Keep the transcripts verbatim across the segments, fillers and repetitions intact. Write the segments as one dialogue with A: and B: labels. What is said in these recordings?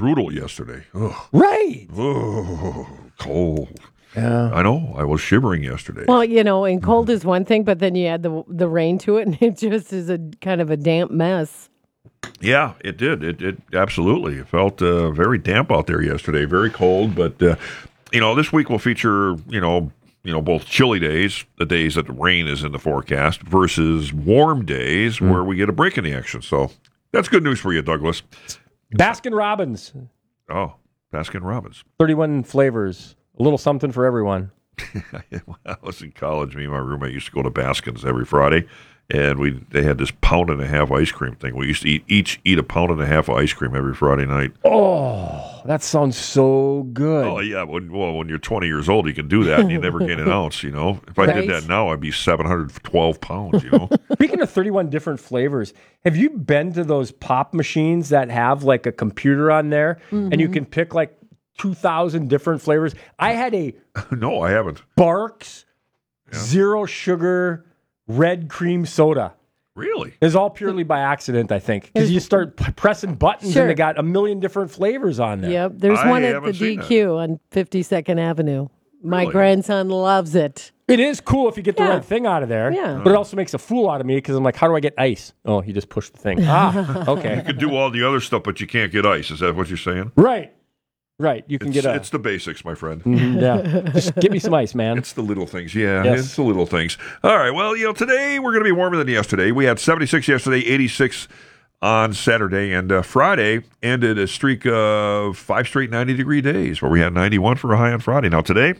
A: brutal yesterday. Ugh.
B: Right.
A: Ugh, cold.
B: Yeah.
A: I know. I was shivering yesterday.
C: Well, you know, and cold is one thing, but then you add the the rain to it, and it just is a kind of a damp mess.
A: Yeah, it did. It, it absolutely. It felt uh, very damp out there yesterday. Very cold, but uh, you know, this week will feature you know. You know, both chilly days, the days that the rain is in the forecast, versus warm days mm. where we get a break in the action. So that's good news for you, Douglas.
B: Baskin Robbins.
A: Oh, Baskin Robbins.
B: thirty-one flavors. A little something for everyone.
A: When I was in college, me and my roommate used to go to Baskin's every Friday, and we they had this pound and a half ice cream thing. We used to eat each eat a pound and a half of ice cream every Friday night.
B: Oh, that sounds so good.
A: Oh, yeah. When, well, when you're twenty years old, you can do that, and you never gain an ounce, you know. If I
C: right.
A: did that now, I'd be seven hundred twelve pounds, you know.
B: Speaking of thirty-one different flavors, have you been to those pop machines that have, like, a computer on there, mm-hmm. and you can pick, like, two thousand different flavors? I had a...
A: No, I haven't.
B: Barks
A: yeah.
B: Zero Sugar Red Cream Soda.
A: Really?
B: It's all purely by accident, I think, because you start p- pressing buttons
C: sure.
B: and they got a million different flavors on there.
C: Yep, there's
A: I
C: one at the D Q
A: that.
C: on fifty-second Avenue. My
A: Really?
C: grandson loves it.
B: It is cool if you get the
C: Yeah.
B: right thing out of there,
C: Yeah.
B: but it also makes a fool out of me because I'm like, how do I get ice? Oh, you just push the thing. Ah,
A: You
B: okay.
A: could do all the other stuff, but you can't get ice. Is that what you're saying?
B: Right. Right. You can
A: It's,
B: get a...
A: it's the basics, my friend.
B: Mhm, yeah. Just give me some ice, man.
A: It's the little things. Yeah,
B: Yes.
A: it's the little things. All right. Well, you know, today we're going to be warmer than yesterday. We had seventy-six yesterday, eighty-six on Saturday, and uh, Friday ended a streak of five straight ninety-degree days where we had ninety-one for a high on Friday. Now, today,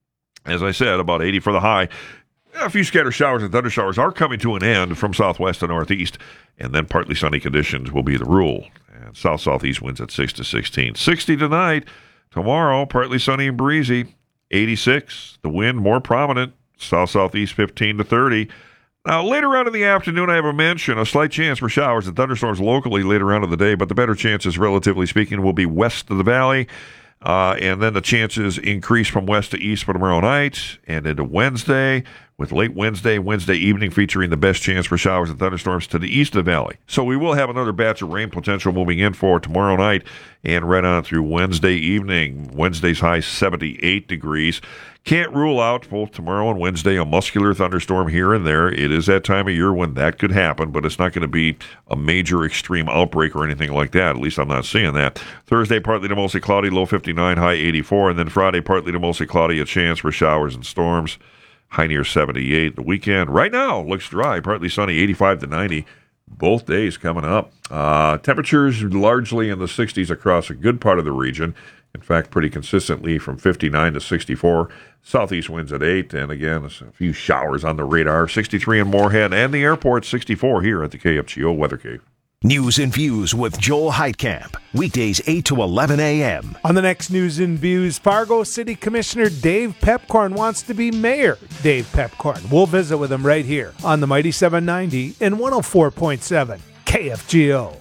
A: as I said, about eighty for the high. A few scattered showers and thunder showers are coming to an end from southwest to northeast, and then partly sunny conditions will be the rule. And south-southeast winds at six to sixteen. sixty tonight. Tomorrow, partly sunny and breezy. eighty-six. The wind more prominent. South-southeast fifteen to thirty. Now, later on in the afternoon, I have a mention, a slight chance for showers and thunderstorms locally later on in the day, but the better chances, relatively speaking, will be west of the valley. Uh, and then the chances increase from west to east for tomorrow night and into Wednesday, with late Wednesday, Wednesday evening featuring the best chance for showers and thunderstorms to the east of the valley. So we will have another batch of rain potential moving in for tomorrow night and right on through Wednesday evening. Wednesday's high seventy-eight degrees. Can't rule out both tomorrow and Wednesday a muscular thunderstorm here and there. It is that time of year when that could happen, but it's not going to be a major extreme outbreak or anything like that. At least I'm not seeing that. Thursday, partly to mostly cloudy, low fifty-nine, high eighty-four. And then Friday, partly to mostly cloudy, a chance for showers and storms, high near seventy-eight. The weekend right now looks dry, partly sunny, eighty-five to ninety. Both days coming up. Uh, temperatures largely in the sixties across a good part of the region. In fact, pretty consistently from fifty-nine to sixty-four. Southeast winds at eight. And again, a few showers on the radar. sixty-three in Moorhead and the airport. sixty-four here at the K F G O Weather Cave.
D: News and Views with Joel Heitkamp. Weekdays eight to eleven a.m.
E: On the next News and Views, Fargo City Commissioner Dave Pepcorn wants to be Mayor Dave Pepcorn. We'll visit with him right here on the Mighty seven ninety and one oh four point seven K F G O.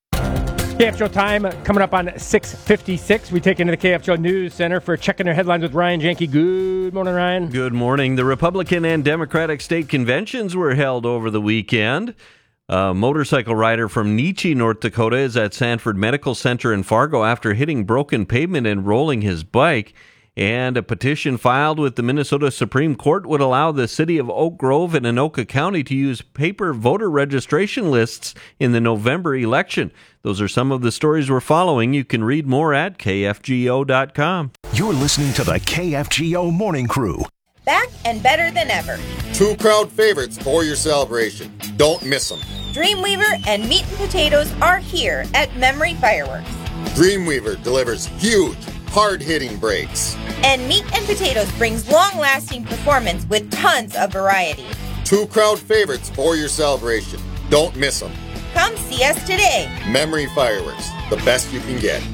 B: K F G O time coming up on six fifty-six. We take into the K F G O News Center for checking their headlines with Ryan Janke. Good morning, Ryan.
F: Good morning. The Republican and Democratic state conventions were held over the weekend. A motorcycle rider from Nietzsche, North Dakota, is at Sanford Medical Center in Fargo after hitting broken pavement and rolling his bike. And a petition filed with the Minnesota Supreme Court would allow the city of Oak Grove and Anoka County to use paper voter registration lists in the November election. Those are some of the stories we're following. You can read more at K F G O dot com.
D: You're listening to the K F G O Morning Crew.
G: Back and better than ever.
H: Two crowd favorites for your celebration. Don't miss them.
G: Dreamweaver and Meat and Potatoes are here at Memory Fireworks.
H: Dreamweaver delivers huge, hard-hitting breaks.
G: And Meat and Potatoes brings long-lasting performance with tons of variety.
H: Two crowd favorites for your celebration. Don't miss them.
G: Come see us today.
H: Memory Fireworks, the best you can get.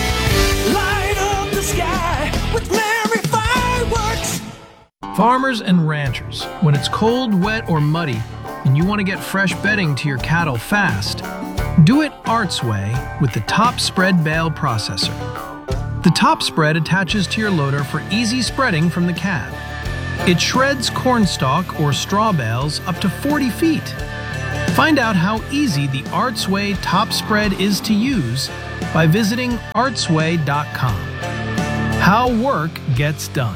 I: Light up the sky with Memory Fireworks.
J: Farmers and ranchers, when it's cold, wet, or muddy, and you want to get fresh bedding to your cattle fast, do it Art's way with the Top Spread Bale Processor. The Top Spread attaches to your loader for easy spreading from the cab. It shreds corn stalk or straw bales up to forty feet. Find out how easy the Art's Way Top Spread is to use by visiting artsway dot com. How work gets done.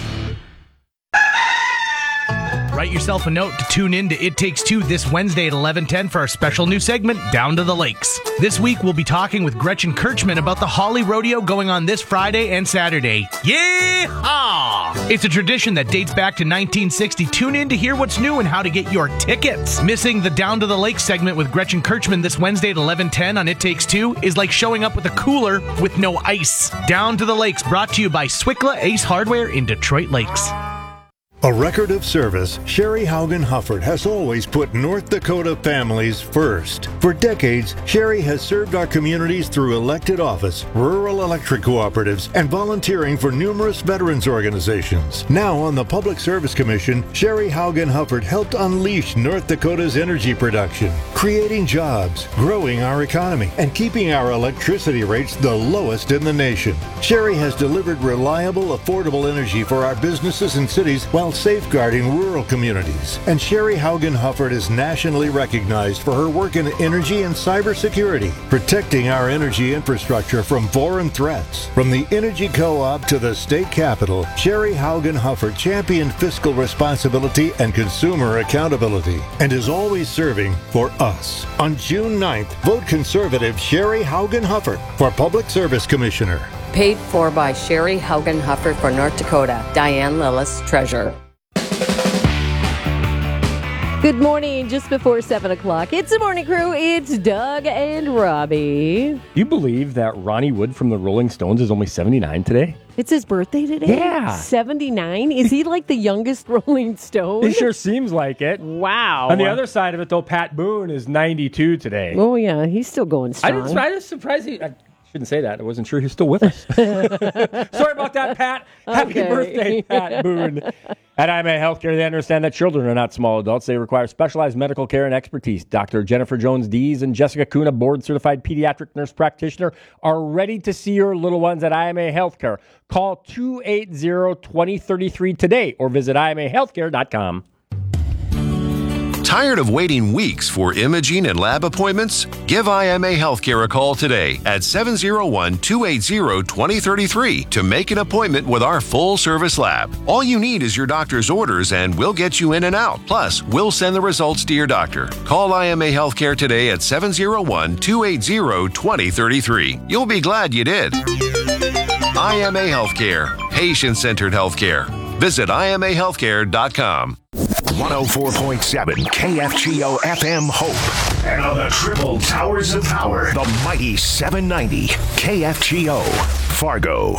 K: Write yourself a note to tune in to It Takes Two this Wednesday at eleven ten for our special new segment, Down to the Lakes. This week, we'll be talking with Gretchen Kirchman about the Holly Rodeo going on this Friday and Saturday. Yeehaw! It's a tradition that dates back to nineteen sixty. Tune in to hear what's new and how to get your tickets. Missing the Down to the Lakes segment with Gretchen Kirchman this Wednesday at eleven ten on It Takes Two is like showing up with a cooler with no ice. Down to the Lakes, brought to you by Swickla Ace Hardware in Detroit Lakes.
L: A record of service, Sherry Haugen Hufford has always put North Dakota families first. For decades, Sherry has served our communities through elected office, rural electric cooperatives, and volunteering for numerous veterans organizations. Now on the Public Service Commission, Sherry Haugen Hufford helped unleash North Dakota's energy production, creating jobs, growing our economy, and keeping our electricity rates the lowest in the nation. Sherry has delivered reliable, affordable energy for our businesses and cities while safeguarding rural communities. And Sherry Haugen Hufford is nationally recognized for her work in energy and cybersecurity, protecting our energy infrastructure from foreign threats. From the Energy Co-op to the state capitol, Sherry Haugen Hufford championed fiscal responsibility and consumer accountability, and is always serving for us. On June ninth, vote conservative Sherry Haugen Hufford for Public Service Commissioner.
M: Paid for by Sherry Haugen Hufford for North Dakota. Diane Lillis, Treasurer.
C: Good morning, just before seven o'clock. It's the morning crew. It's Doug and Robbie.
B: Do you believe that Ronnie Wood from the Rolling Stones is only seventy-nine today?
C: It's his birthday today?
B: Yeah.
C: seventy-nine? Is he like the youngest Rolling Stone?
B: He sure seems like it.
C: Wow.
B: On the other side of it, though, Pat Boone is ninety-two today.
C: Oh, yeah. He's still going
B: I
C: strong.
B: didn't, I was surprised he... I, shouldn't say that. I wasn't sure he's still with us. Sorry about that, Pat. Happy
C: Okay.
B: birthday, Pat Boone. At I M A Healthcare, they understand that children are not small adults. They require specialized medical care and expertise. Doctor Jennifer Jones-Dees and Jessica Kuhn, a board-certified pediatric nurse practitioner, are ready to see your little ones at I M A Healthcare. Call two eight zero, two zero three three today or visit I M A healthcare dot com.
N: Tired of waiting weeks for imaging and lab appointments? Give I M A Healthcare a call today at seven oh one, two eight zero, two zero three three to make an appointment with our full-service lab. All you need is your doctor's orders and we'll get you in and out. Plus, we'll send the results to your doctor. Call I M A Healthcare today at seven oh one, two eight zero, two zero three three. You'll be glad you did. I M A Healthcare. Patient-centered healthcare. Visit I M A healthcare dot com.
D: one oh four point seven K F G O F M Hope. And on the triple towers of power, the mighty seven ninety K F G O Fargo.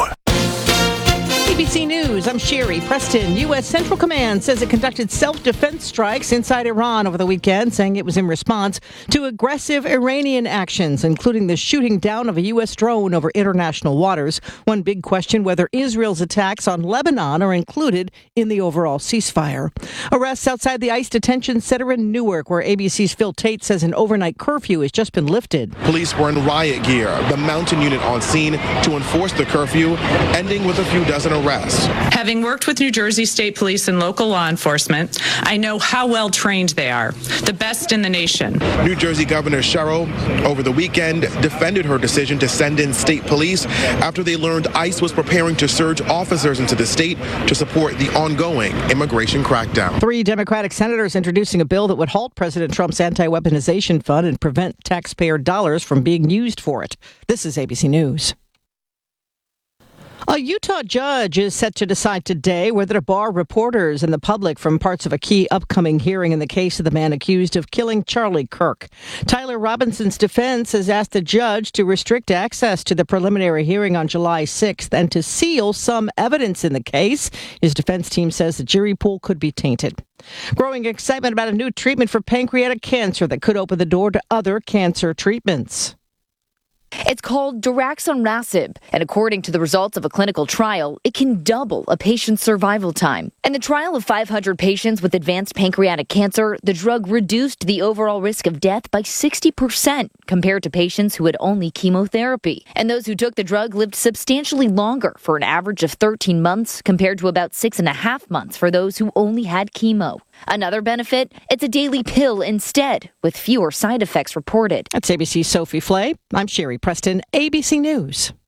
O: A B C News, I'm Sherry Preston. U S. Central Command says it conducted self-defense strikes inside Iran over the weekend, saying it was in response to aggressive Iranian actions, including the shooting down of a U S drone over international waters. One big question, whether Israel's attacks on Lebanon are included in the overall ceasefire. Arrests outside the ICE detention center in Newark, where A B C's Phil Tate says an overnight curfew has just been lifted.
P: Police were in riot gear, the mountain unit on scene to enforce the curfew, ending with a few dozen arrests.
Q: Having worked with New Jersey State Police and local law enforcement, I know how well trained they are, the best in the nation.
P: New Jersey Governor Sherrill, over the weekend, defended her decision to send in state police after they learned ICE was preparing to surge officers into the state to support the ongoing immigration crackdown.
O: Three Democratic senators introducing a bill that would halt President Trump's anti-weaponization fund and prevent taxpayer dollars from being used for it. This is A B C News. A Utah judge is set to decide today whether to bar reporters and the public from parts of a key upcoming hearing in the case of the man accused of killing Charlie Kirk. Tyler Robinson's defense has asked the judge to restrict access to the preliminary hearing on July sixth and to seal some evidence in the case. His defense team says the jury pool could be tainted. Growing excitement about a new treatment for pancreatic cancer that could open the door to other cancer treatments.
R: It's called daraxonrasib, and according to the results of a clinical trial, it can double a patient's survival time. In the trial of five hundred patients with advanced pancreatic cancer, the drug reduced the overall risk of death by sixty percent compared to patients who had only chemotherapy. And those who took the drug lived substantially longer, for an average of thirteen months, compared to about six and a half months for those who only had chemo. Another benefit, it's a daily pill instead, with fewer side effects reported.
O: That's A B C's Sophie Flay. I'm Sherry Preston, A B C News.